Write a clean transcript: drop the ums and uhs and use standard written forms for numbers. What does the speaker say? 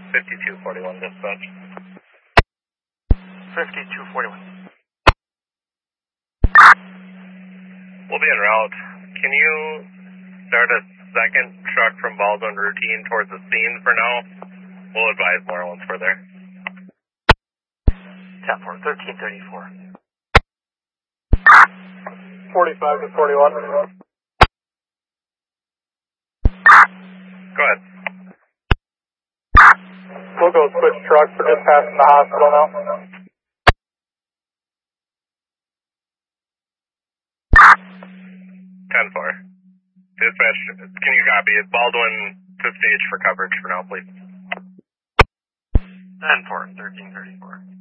5241 dispatch. 5241. We'll be en route. Can you start a second truck from Baldwin routine towards the scene for now? We'll advise more once we're there. 10-4, 1334. 45 to 41. Go ahead. We'll go switch trucks. We're just passing the hospital now. 10-4. Dispatch, can you copy it? Baldwin to stage for coverage for now, please. 10-4, 1334.